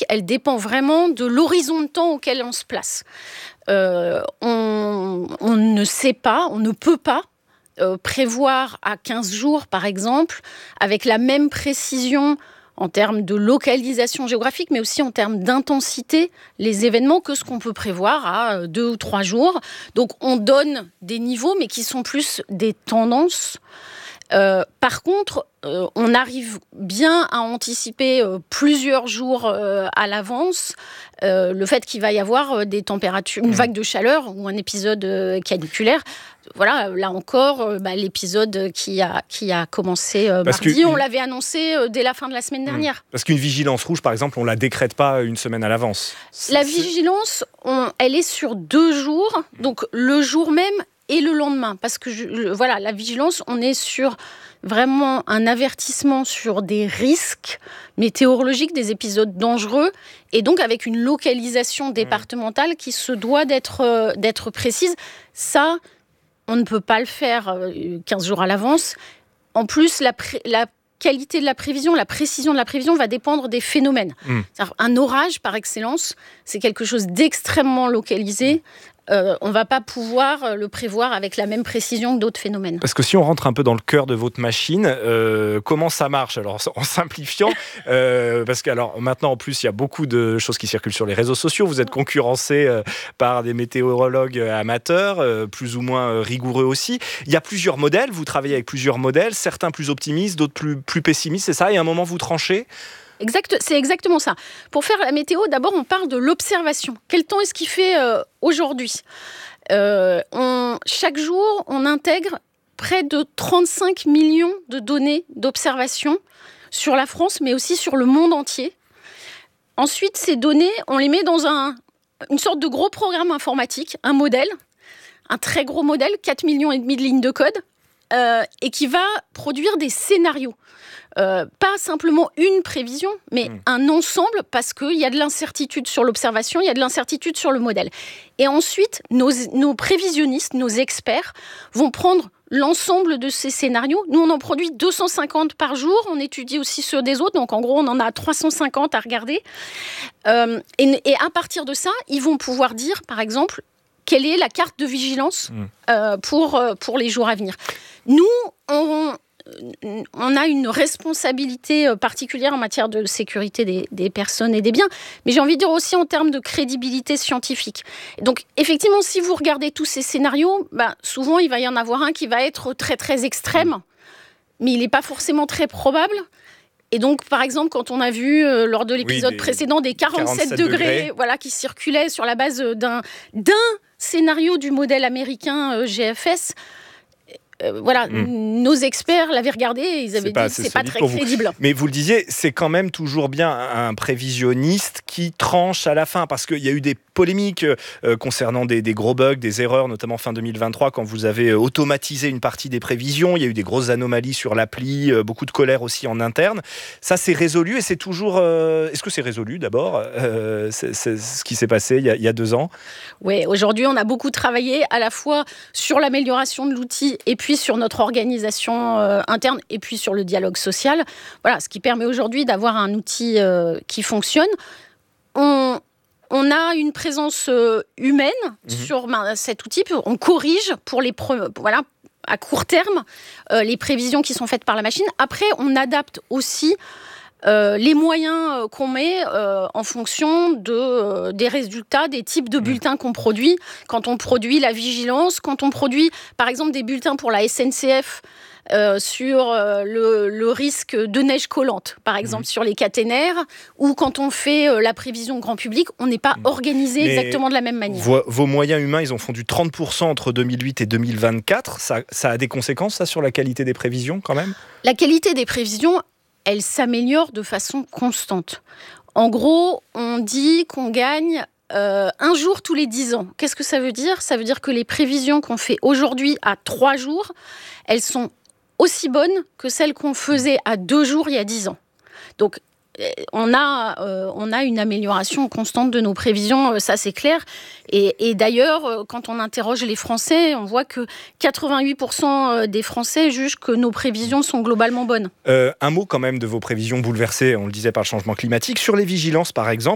elle dépend vraiment de l'horizon de temps auquel on se place. On ne sait pas, on ne peut pas prévoir à 15 jours, par exemple, avec la même précision en termes de localisation géographique, mais aussi en termes d'intensité, les événements que ce qu'on peut prévoir à 2 ou 3 jours. Donc, on donne des niveaux, mais qui sont plus des tendances. Par contre, on arrive bien à anticiper plusieurs jours à l'avance le fait qu'il va y avoir des températures, une vague de chaleur ou un épisode caniculaire. Voilà, là encore, l'épisode qui a commencé mardi, on l'avait annoncé dès la fin de la semaine dernière. Parce qu'une vigilance rouge, par exemple, on ne la décrète pas une semaine à l'avance. La vigilance, elle est sur 2 jours, donc le jour même et le lendemain. Parce que la vigilance, on est sur vraiment un avertissement sur des risques météorologiques, des épisodes dangereux, et donc avec une localisation départementale qui se doit d'être précise. Ça, on ne peut pas le faire 15 jours à l'avance. En plus, la qualité de la prévision, la précision de la prévision va dépendre des phénomènes. Un orage, par excellence, c'est quelque chose d'extrêmement localisé. On ne va pas pouvoir le prévoir avec la même précision que d'autres phénomènes. Parce que si on rentre un peu dans le cœur de votre machine, comment ça marche ? Alors, en simplifiant, parce que maintenant, en plus, il y a beaucoup de choses qui circulent sur les réseaux sociaux. Vous êtes concurrencé par des météorologues amateurs, plus ou moins rigoureux aussi. Il y a plusieurs modèles, vous travaillez avec plusieurs modèles, certains plus optimistes, d'autres plus pessimistes, c'est ça ? Et à un moment, vous tranchez ? C'est exactement ça. Pour faire la météo, d'abord, on part de l'observation. Quel temps est-ce qu'il fait aujourd'hui ? Chaque jour, on intègre près de 35 millions de données d'observation sur la France, mais aussi sur le monde entier. Ensuite, ces données, on les met dans une sorte de gros programme informatique, un modèle, un très gros modèle, 4,5 millions de lignes de code, et qui va produire des scénarios. Pas simplement une prévision, mais un ensemble, parce qu'il y a de l'incertitude sur l'observation, il y a de l'incertitude sur le modèle. Et ensuite, nos prévisionnistes, nos experts, vont prendre l'ensemble de ces scénarios. Nous, on en produit 250 par jour, on étudie aussi ceux des autres, donc en gros, on en a 350 à regarder. Et à partir de ça, ils vont pouvoir dire, par exemple, quelle est la carte de vigilance pour les jours à venir. Nous, on a une responsabilité particulière en matière de sécurité des personnes et des biens, mais j'ai envie de dire aussi en termes de crédibilité scientifique. Donc, effectivement, si vous regardez tous ces scénarios, souvent, il va y en avoir un qui va être très, très extrême, mais il n'est pas forcément très probable. Et donc, par exemple, quand on a vu lors de l'épisode précédent des 47 degrés qui circulaient sur la base d'un scénario du modèle américain GFS, nos experts l'avaient regardé et ils avaient dit que c'est pas très crédible. Mais vous le disiez, c'est quand même toujours bien un prévisionniste qui tranche à la fin, parce qu'il y a eu des polémiques concernant des gros bugs, des erreurs, notamment fin 2023, quand vous avez automatisé une partie des prévisions. Il y a eu des grosses anomalies sur l'appli, beaucoup de colère aussi en interne. Ça, c'est résolu et c'est toujours... Est-ce que c'est résolu d'abord c'est ce qui s'est passé il y a 2 ans. Oui, aujourd'hui, on a beaucoup travaillé à la fois sur l'amélioration de l'outil et puis sur notre organisation interne et puis sur le dialogue social. Voilà, ce qui permet aujourd'hui d'avoir un outil qui fonctionne. On a une présence humaine sur cet outil. On corrige pour à court terme les prévisions qui sont faites par la machine. Après, on adapte aussi les moyens qu'on met en fonction des résultats, des types de bulletins qu'on produit. Quand on produit la vigilance, quand on produit, par exemple, des bulletins pour la SNCF sur le risque de neige collante, par exemple, sur les caténaires, ou quand on fait la prévision grand public, on n'est pas organisé exactement de la même manière. Vos moyens humains, ils ont fondu 30% entre 2008 et 2024. Ça a des conséquences, ça, sur la qualité des prévisions, quand même ? La qualité des prévisions, elle s'améliore de façon constante. En gros, on dit qu'on gagne un jour tous les 10 ans. Qu'est-ce que ça veut dire ? Ça veut dire que les prévisions qu'on fait aujourd'hui à 3 jours, elles sont aussi bonnes que celles qu'on faisait à 2 jours il y a 10 ans. Donc, on a une amélioration constante de nos prévisions, ça c'est clair. Et d'ailleurs, quand on interroge les Français, on voit que 88% des Français jugent que nos prévisions sont globalement bonnes. Un mot quand même de vos prévisions bouleversées, on le disait, par le changement climatique. Sur les vigilances, par exemple,